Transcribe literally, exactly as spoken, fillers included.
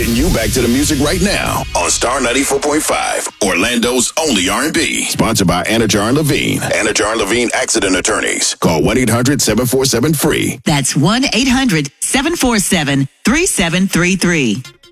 Getting you back to the music right now on Star ninety-four point five, Orlando's only R and B. Sponsored by Anajar and Levine. Anajar and Levine Accident Attorneys. Call one eight hundred seven four seven free. That's one eight hundred seven four seven three seven three three.